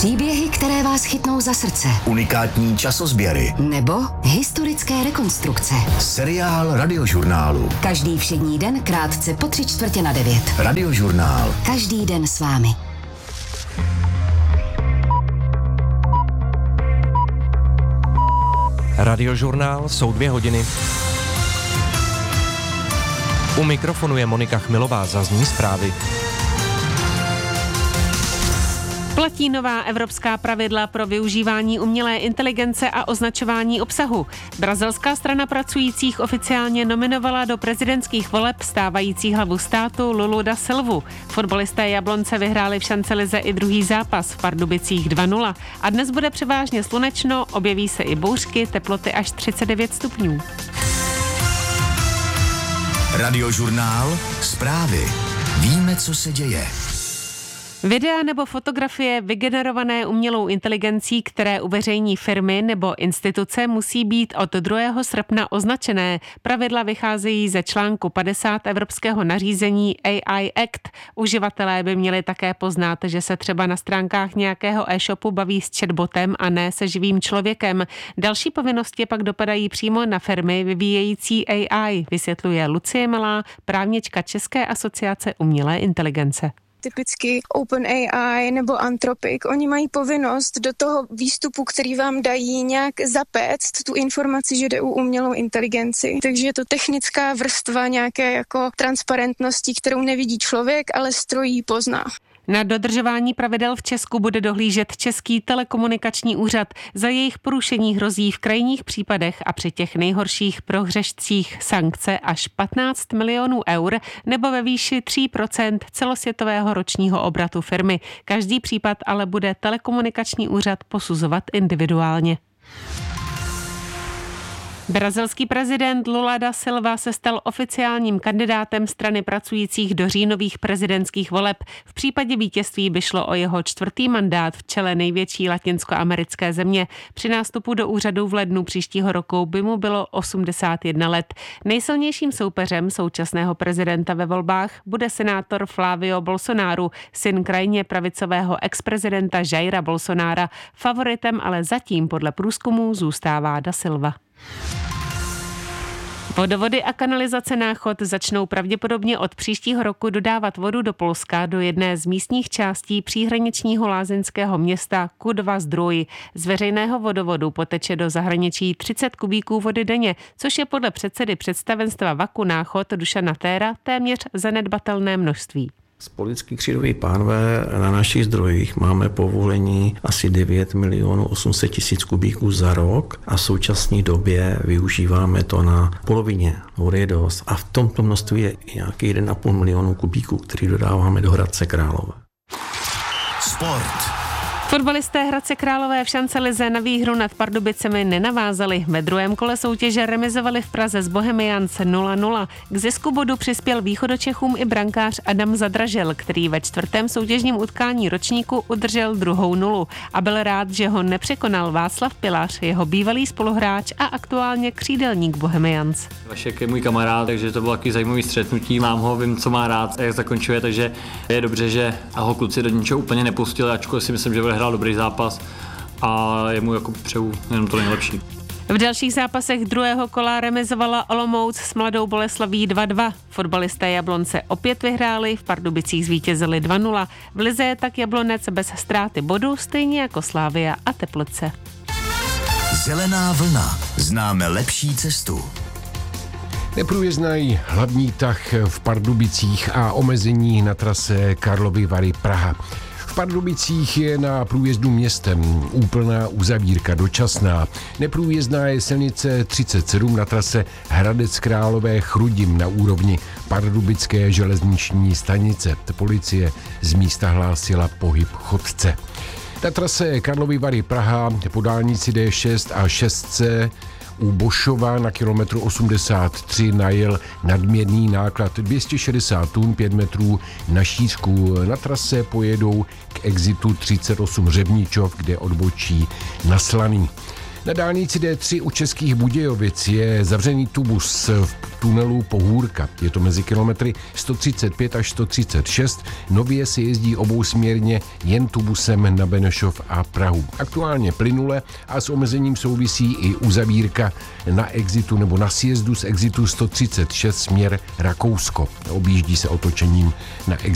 Příběhy, které vás chytnou za srdce. Unikátní časozběry. Nebo historické rekonstrukce. Seriál Radiožurnálu. Každý všední den krátce po 8:45. Radiožurnál. Každý den s vámi. Radiožurnál jsou 2 hodiny. U mikrofonu je Monika Chmilová, zazní zprávy. Platí nová evropská pravidla pro využívání umělé inteligence a označování obsahu. Brazilská strana pracujících oficiálně nominovala do prezidentských voleb stávající hlavu státu Lulu da Silvu. Fotbalisté Jablonce vyhráli v šancelize i druhý zápas v Pardubicích 2-0 a dnes bude převážně slunečno, objeví se i bouřky, teploty až 39 stupňů. Radiožurnál. Zprávy. Víme, co se děje. Videa nebo fotografie vygenerované umělou inteligencí, které uveřejní firmy nebo instituce, musí být od 2. srpna označené. Pravidla vycházejí ze článku 50 evropského nařízení AI Act. Uživatelé by měli také poznat, že se třeba na stránkách nějakého e-shopu baví s chatbotem a ne se živým člověkem. Další povinnosti pak dopadají přímo na firmy vyvíjející AI, vysvětluje Lucie Malá, právnička České asociace umělé inteligence. Typicky OpenAI nebo Anthropic, oni mají povinnost do toho výstupu, který vám dají, nějak zapéct tu informaci, že jde o umělou inteligenci. Takže je to technická vrstva nějaké jako transparentnosti, kterou nevidí člověk, ale stroj ji pozná. Na dodržování pravidel v Česku bude dohlížet Český telekomunikační úřad. Za jejich porušení hrozí v krajních případech a při těch nejhorších prohřešcích sankce až 15 milionů eur nebo ve výši 3% celosvětového ročního obratu firmy. Každý případ ale bude telekomunikační úřad posuzovat individuálně. Brazilský prezident Lula da Silva se stal oficiálním kandidátem strany pracujících do říjnových prezidentských voleb. V případě vítězství by šlo o jeho 4. mandát v čele největší latinskoamerické země. Při nástupu do úřadu v lednu příštího roku by mu bylo 81 let. Nejsilnějším soupeřem současného prezidenta ve volbách bude senátor Flávio Bolsonaro, syn krajně pravicového ex-prezidenta Jaira Bolsonara. Favoritem ale zatím podle průzkumů zůstává da Silva. Vodovody a kanalizace Náchod začnou pravděpodobně od příštího roku dodávat vodu do Polska do jedné z místních částí příhraničního lázeňského města Kudva-Zdrój. Z veřejného vodovodu poteče do zahraničí 30 kubíků vody denně, což je podle předsedy představenstva VAKu Náchod Dušana Téra téměř zanedbatelné množství. Politický křídoví pánové, na našich zdrojích máme povolení asi 9 800 000 kubíků za rok a v současné době využíváme to na polovině. Vody je dost a v tomto množství je nějakých 1,5 milionu kubíků, který dodáváme do Hradce Králové. Sport. Fotbalisté Hradce Králové v šancelize na výhru nad Pardubicemi nenavázali. Ve druhém kole soutěže remizovali v Praze s Bohemians 0-0. K zisku bodu přispěl Východočechům i brankář Adam Zadražel, který ve 4. soutěžním utkání ročníku udržel 2. nulu a byl rád, že ho nepřekonal Václav Pilař, jeho bývalý spoluhráč a aktuálně křídelník Bohemians. Vašek je můj kamarád, takže to bylo taky zajímavý střetnutí, mám ho, vím, co má rád, jak zakončuje, takže je dobře, že ho kluci do ničeho úplně nepustili, ačkoliv si myslím, že hrál dobrý zápas a jemu jako přeju jenom to nejlepší. V dalších zápasech druhého kola remizovala Olomouc s Mladou Boleslaví 2-2. Fotbalisté Jablonce opět vyhráli, v Pardubicích zvítězili 2-0. V lize je tak Jablonec bez ztráty bodu, stejně jako Slavia a Teplice. Zelená vlna. Známe lepší cestu. Neprůjezdný hlavní tah v Pardubicích a omezení na trase Karlovy Vary Praha. V Pardubicích je na průjezdu městem úplná uzavírka dočasná. Neprůjezdná je silnice 37 na trase Hradec Králové Chrudim na úrovni Pardubické železniční stanice. Policie z místa hlásila pohyb chodce. Na trase Karlovy Vary Praha po dálnici D6 a 6C u Bošova na kilometru 83 najel nadměrný náklad 260 tun 5 metrů na šířku. Na trase pojedou k exitu 38 Řevničov, kde odbočí na Slaný. Na dálnici D3 u Českých Budějovic je zavřený tubus v tunelu Pohůrka. Je to mezi kilometry 135 až 136. Nově se jezdí obousměrně jen tubusem na Benešov a Prahu. Aktuálně plynule a s omezením souvisí i uzavírka na exitu nebo na sjezdu z exitu 136 směr Rakousko. Objíždí se otočením na